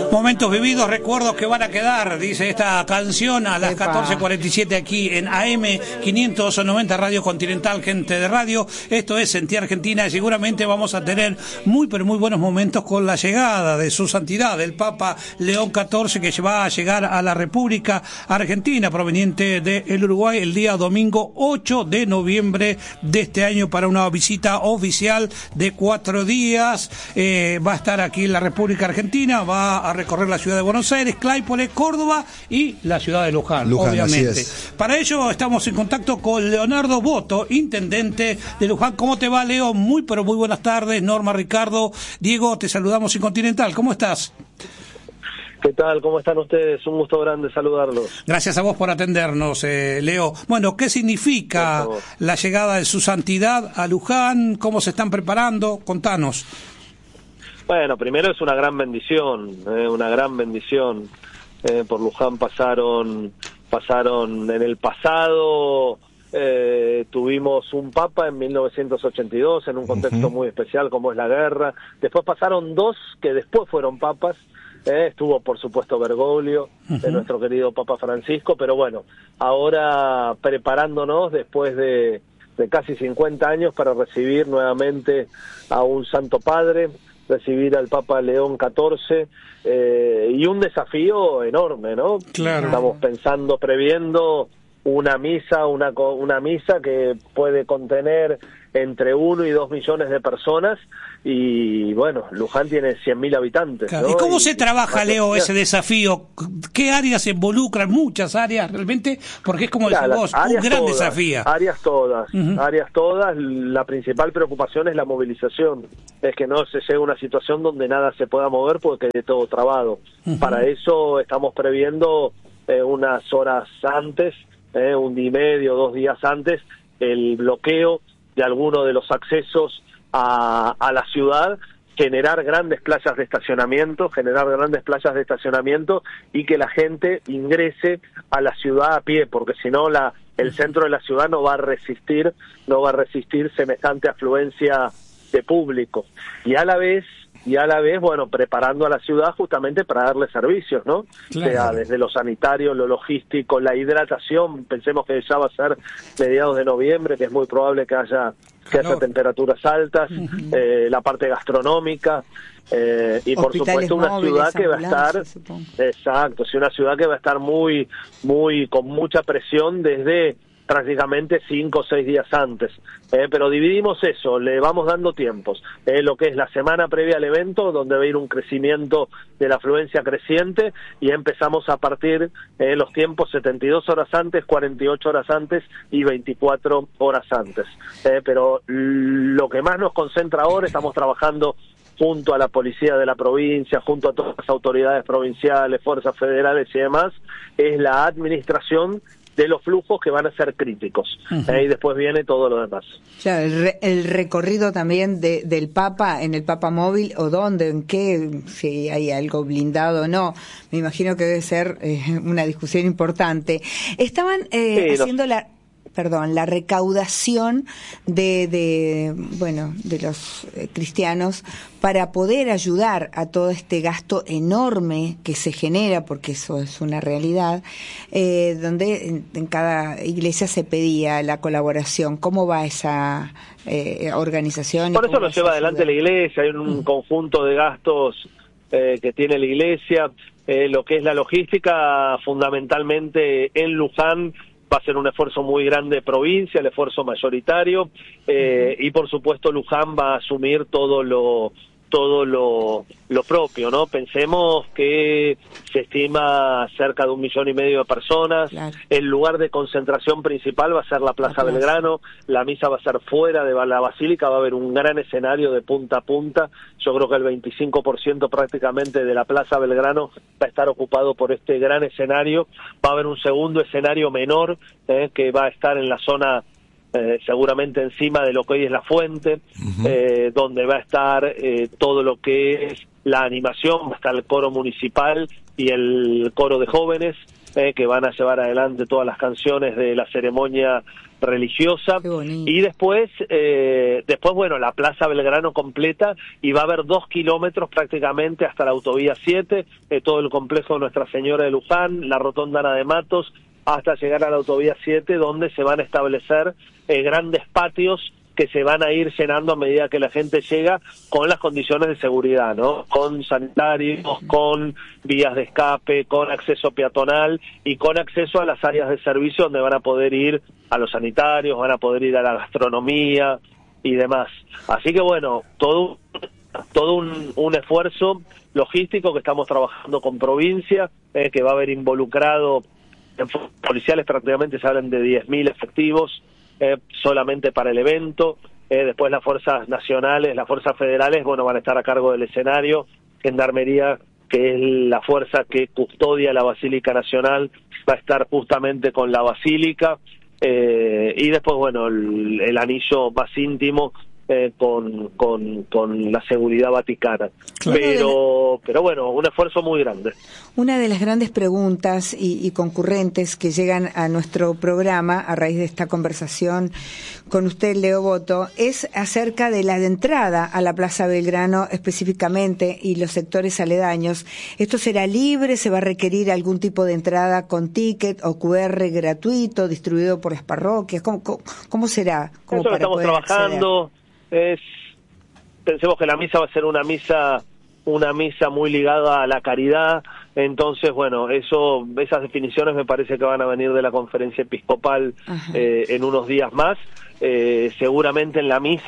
Momentos vividos, recuerdos que van a quedar, dice esta canción, a las 14:47 aquí en AM 590 Radio Continental, gente de radio. Esto es Sentir Argentina y seguramente vamos a tener muy pero muy buenos momentos con la llegada de su santidad, el Papa León XIV, que va a llegar a la República Argentina proveniente del Uruguay el día domingo 8 de noviembre de este año para una visita oficial de 4 días. Va a estar aquí en la República Argentina, va a recorrer la ciudad de Buenos Aires, Claypole, Córdoba y la ciudad de Luján, obviamente. Para ello estamos en contacto con Leonardo Boto, intendente de Luján. ¿Cómo te va, Leo? Muy pero muy buenas tardes. Norma, Ricardo, Diego, te saludamos en Continental. ¿Cómo estás? ¿Qué tal? ¿Cómo están ustedes? Un gusto grande saludarlos. Gracias a vos por atendernos, Leo. Bueno, ¿qué significa la llegada de su santidad a Luján? ¿Cómo se están preparando? Contanos. Bueno, primero es una gran bendición, por Luján pasaron en el pasado, tuvimos un papa en 1982 en un contexto muy especial como es la guerra. Después pasaron dos que después fueron papas. Estuvo por supuesto Bergoglio, nuestro querido Papa Francisco, pero bueno, ahora preparándonos después de casi 50 años para recibir nuevamente a un Santo Padre, recibir al Papa León XIV, y un desafío enorme, ¿no? Claro. Estamos previendo una misa que puede contener entre 1 y 2 millones de personas, y bueno, Luján tiene 100.000 habitantes. Claro. ¿no? ¿Y cómo se trabaja, Leo, ese desafío? ¿Qué áreas se involucran? Muchas áreas realmente, porque es como decís vos, un gran desafío. Áreas todas. La principal preocupación es la movilización, es que no se llegue a una situación donde nada se pueda mover porque quede todo trabado. Para eso estamos previendo unas horas antes, un día y medio, 2 días antes, el bloqueo de alguno de los accesos a la ciudad, generar grandes playas de estacionamiento y que la gente ingrese a la ciudad a pie, porque si no el centro de la ciudad no va a resistir semejante afluencia de público. Y a la vez, bueno, preparando a la ciudad justamente para darle servicios, ¿no? Claro. Sea desde lo sanitario, lo logístico, la hidratación. Pensemos que ya va a ser mediados de noviembre, que es muy probable que haya temperaturas altas, la parte gastronómica, y por supuesto una ciudad que va a estar, una ciudad que va a estar muy con mucha presión desde prácticamente 5 o 6 días antes, pero dividimos eso, le vamos dando tiempos, lo que es la semana previa al evento, donde va a ir un crecimiento de la afluencia creciente, y empezamos a partir los tiempos 72 horas antes, 48 horas antes y 24 horas antes, pero lo que más nos concentra ahora, estamos trabajando junto a la policía de la provincia, junto a todas las autoridades provinciales, fuerzas federales y demás, es la administración de los flujos que van a ser críticos, y después viene todo lo demás. Claro, el recorrido también del Papa, en el Papa Móvil, o dónde, en qué, si hay algo blindado o no, me imagino que debe ser una discusión importante. Estaban haciendo la recaudación de los cristianos para poder ayudar a todo este gasto enorme que se genera, porque eso es una realidad, donde en cada iglesia se pedía la colaboración. ¿Cómo va esa organización? Por eso lo lleva adelante la iglesia, hay un conjunto de gastos que tiene la iglesia, lo que es la logística, fundamentalmente en Luján, va a ser un esfuerzo muy grande de provincia, el esfuerzo mayoritario, y por supuesto Luján va a asumir todo lo propio, ¿no? Pensemos que se estima cerca de 1,5 millones de personas. Claro. El lugar de concentración principal va a ser la Plaza Belgrano, la misa va a ser fuera de la Basílica, va a haber un gran escenario de punta a punta. Yo creo que el 25% prácticamente de la Plaza Belgrano va a estar ocupado por este gran escenario. Va a haber un segundo escenario menor, que va a estar en la zona seguramente encima de lo que hoy es la fuente, donde va a estar todo lo que es la animación, va a estar el coro municipal y el coro de jóvenes, que van a llevar adelante todas las canciones de la ceremonia religiosa, y después, bueno, la Plaza Belgrano completa, y va a haber 2 kilómetros prácticamente hasta la autovía 7, todo el complejo de Nuestra Señora de Luján, la Rotonda Ana de Matos, hasta llegar a la autovía 7, donde se van a establecer grandes patios que se van a ir llenando a medida que la gente llega, con las condiciones de seguridad, ¿no? Con sanitarios, con vías de escape, con acceso peatonal y con acceso a las áreas de servicio donde van a poder ir a los sanitarios, van a poder ir a la gastronomía y demás. Así que bueno, todo un esfuerzo logístico que estamos trabajando con provincia, que va a haber involucrado en policiales, prácticamente se hablan de 10.000 efectivos, solamente para el evento. Después las fuerzas nacionales, las fuerzas federales, bueno, van a estar a cargo del escenario. Gendarmería, que es la fuerza que custodia la Basílica Nacional, va a estar justamente con la Basílica, y después, bueno, el anillo más íntimo, con la seguridad vaticana. Claro. Pero bueno, un esfuerzo muy grande. Una de las grandes preguntas y concurrentes que llegan a nuestro programa a raíz de esta conversación con usted, Leo Boto, es acerca de la entrada a la Plaza Belgrano específicamente y los sectores aledaños. ¿Esto será libre? ¿Se va a requerir algún tipo de entrada con ticket o QR gratuito distribuido por las parroquias? ¿Cómo será? Eso lo estamos trabajando. Pensemos que la misa va a ser una misa muy ligada a la caridad, entonces bueno, esas definiciones me parece que van a venir de la conferencia episcopal en unos días más. Seguramente en la misa,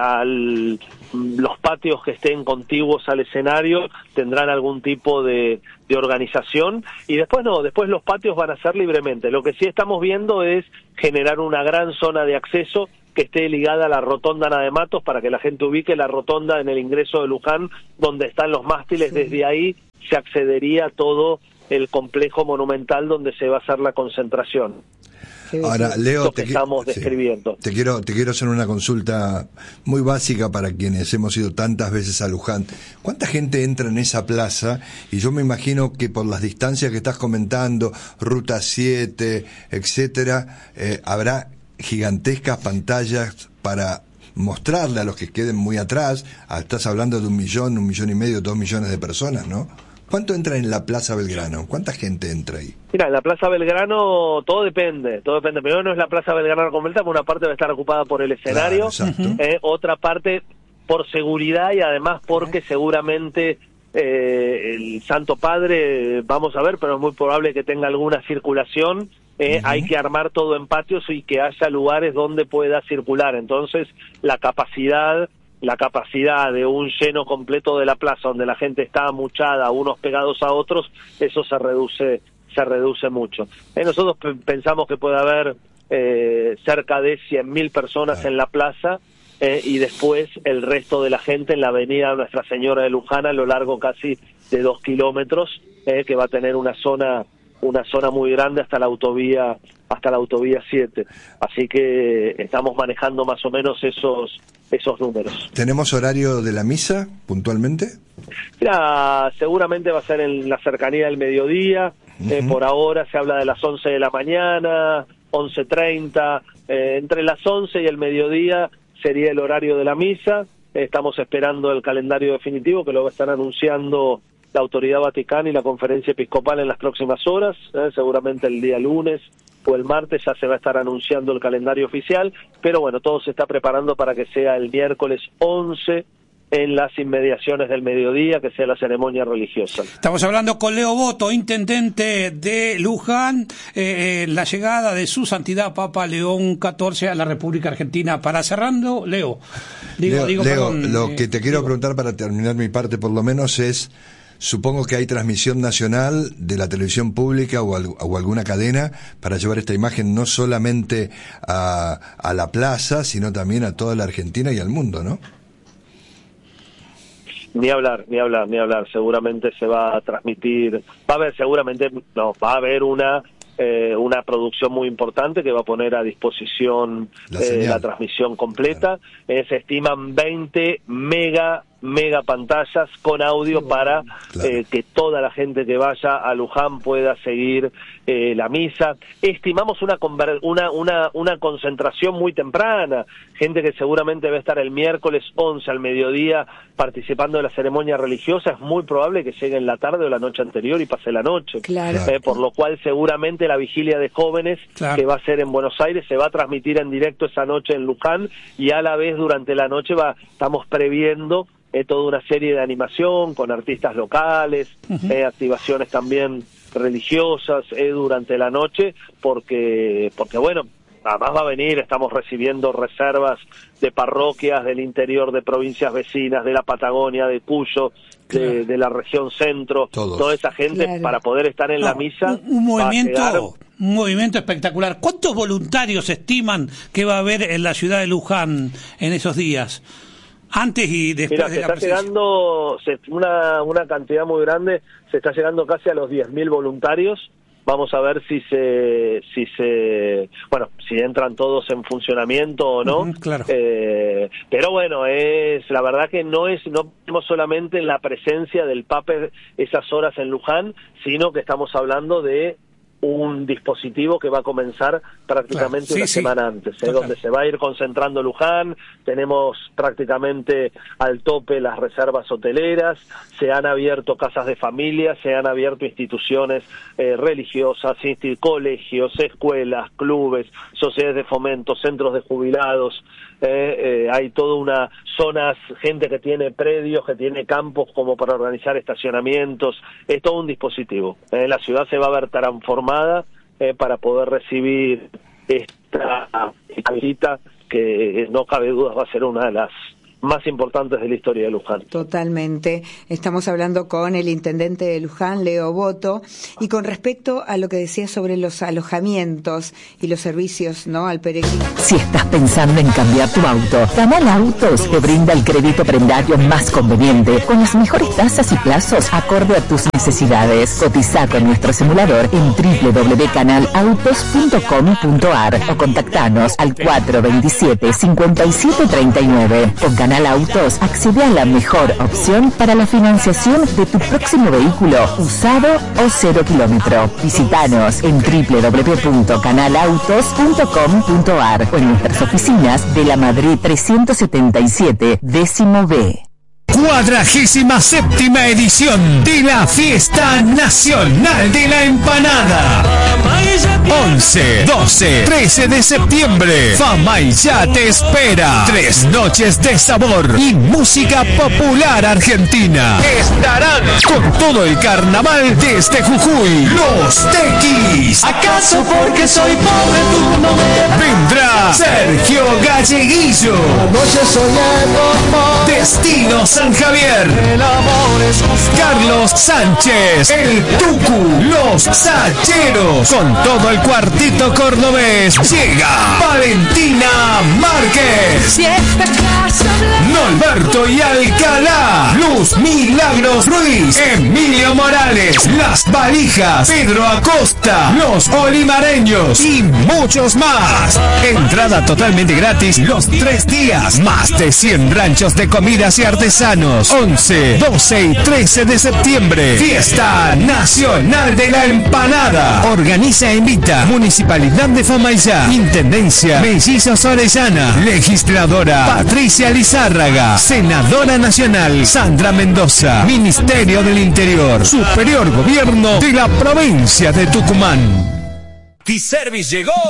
los patios que estén contiguos al escenario tendrán algún tipo de organización, y después los patios van a ser libremente. Lo que sí estamos viendo es generar una gran zona de acceso que esté ligada a la Rotonda Ana de Matos, para que la gente ubique la rotonda en el ingreso de Luján, donde están los mástiles. Desde ahí se accedería a todo el complejo monumental donde se va a hacer la concentración. Ahora, Leo, te quiero hacer una consulta muy básica para quienes hemos ido tantas veces a Luján. ¿Cuánta gente entra en esa plaza? Y yo me imagino que por las distancias que estás comentando, Ruta 7, etcétera, habrá gigantescas pantallas para mostrarle a los que queden muy atrás. Estás hablando de 1 millón, 1,5 millones, 2 millones de personas, ¿no? ¿Cuánto entra en la Plaza Belgrano? ¿Cuánta gente entra ahí? Mira, en la Plaza Belgrano todo depende. Primero, no es la Plaza Belgrano completa, porque una parte va a estar ocupada por el escenario, otra parte por seguridad, y además porque seguramente el Santo Padre, vamos a ver, pero es muy probable que tenga alguna circulación. Hay que armar todo en patios y que haya lugares donde pueda circular. Entonces, la capacidad de un lleno completo de la plaza, donde la gente está amuchada, unos pegados a otros, eso se reduce mucho. Nosotros pensamos que puede haber cerca de 100.000 personas en la plaza, y después el resto de la gente en la avenida Nuestra Señora de Luján, a lo largo casi de 2 kilómetros, que va a tener una zona muy grande hasta la autovía 7. Así que estamos manejando más o menos esos números. ¿Tenemos horario de la misa puntualmente? Mira, seguramente va a ser en la cercanía del mediodía. Por ahora se habla de las 11 de la mañana, 11:30, entre las 11 y el mediodía sería el horario de la misa. Estamos esperando el calendario definitivo, que lo va a estar anunciando la Autoridad Vaticana y la Conferencia Episcopal en las próximas horas. Seguramente el día lunes o el martes ya se va a estar anunciando el calendario oficial, pero bueno, todo se está preparando para que sea el miércoles 11 en las inmediaciones del mediodía, que sea la ceremonia religiosa. Estamos hablando con Leo Boto, intendente de Luján, la llegada de su santidad Papa León XIV a la República Argentina. Para cerrando, Leo, perdón, lo que te quiero preguntar para terminar mi parte por lo menos es, supongo que hay transmisión nacional de la televisión pública o alguna cadena para llevar esta imagen no solamente a la plaza, sino también a toda la Argentina y al mundo, ¿no? Ni hablar. Seguramente se va a transmitir. Va a haber una producción muy importante que va a poner a disposición la transmisión completa. Se estiman 20 mega pantallas con audio para que toda la gente que vaya a Luján pueda seguir la misa. Estimamos una concentración muy temprana, gente que seguramente va a estar el miércoles 11 al mediodía participando de la ceremonia religiosa, es muy probable que llegue en la tarde o la noche anterior y pase la noche. Por lo cual seguramente la vigilia de jóvenes que va a ser en Buenos Aires se va a transmitir en directo esa noche en Luján, y a la vez durante la noche estamos previendo toda una serie de animación con artistas locales, activaciones también religiosas durante la noche, porque bueno, además va a venir, estamos recibiendo reservas de parroquias del interior, de provincias vecinas, de la Patagonia, de Cuyo, de la región centro, toda esa gente para poder estar en la misa. Un movimiento espectacular. ¿Cuántos voluntarios estiman que va a haber en la ciudad de Luján en esos días? Antes y después de la presencia. Se está llegando una cantidad muy grande, se está llegando casi a los 10.000 voluntarios. Vamos a ver si entran todos en funcionamiento o no. Pero bueno, la verdad que no tenemos solamente la presencia del Papa esas horas en Luján, sino que estamos hablando de un dispositivo que va a comenzar prácticamente una semana antes, donde se va a ir concentrando Luján. Tenemos prácticamente al tope las reservas hoteleras, se han abierto casas de familia, se han abierto instituciones religiosas, colegios, escuelas, clubes, sociedades de fomento, centros de jubilados. Hay toda una zonas, gente que tiene predios, que tiene campos como para organizar estacionamientos. Es todo un dispositivo. La ciudad se va a ver transformada para poder recibir esta visita que no cabe duda va a ser una de las más importantes de la historia de Luján. Totalmente. Estamos hablando con el intendente de Luján, Leo Boto, y con respecto a lo que decía sobre los alojamientos y los servicios, ¿no?, al peregrino. Si estás pensando en cambiar tu auto, Canal Autos te brinda el crédito prendario más conveniente, con las mejores tasas y plazos acorde a tus necesidades. Cotiza con nuestro simulador en www.canalautos.com.ar o contactanos al 427-5739. Con Canal Autos accede a la mejor opción para la financiación de tu próximo vehículo, usado o 0 kilómetro. Visítanos en www.canalautos.com.ar o en nuestras oficinas de la Madrid 377, décimo B. 47ª edición de la Fiesta Nacional de la Empanada. 11, 12, 13 de septiembre. Famaillá te espera. 3 noches de sabor y música popular argentina. Estarán con todo el carnaval desde Jujuy. Los Tequis. ¿Acaso porque soy pobre tú no me... Vendrá Sergio Galleguillo. Noche soñando amor. Destino San Javier. El amor es justo. Carlos Sánchez. El Tucu. Los Sacheros. Con todo el cuartito cordobés. Llega Valentina Márquez. Si esta casa Norberto y Alcalá. Luz Milagros Ruiz. Emilio Morales. Las Valijas. Pedro Acosta. Los Olimareños. Y muchos más. Entrada totalmente gratis los 3 días. Más de 100 ranchos de comidas y artesanos. 11, 12 y 13 de septiembre. Fiesta Nacional de la Empanada. Organiza e invita Municipalidad de Famaillá. Intendencia Mellizos Orellana. Legisladora Patricia Lizárraga. Senadora Nacional Sandra Mendoza. Ministerio del Interior. Superior Gobierno de la provincia de Tucumán. T-Service llegó.